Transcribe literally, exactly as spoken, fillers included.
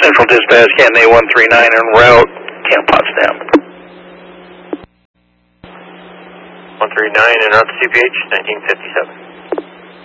Central Dispatch, Canton A one three nine en route, Camp Potsdam. one three nine en route to C P H, nineteen fifty-seven.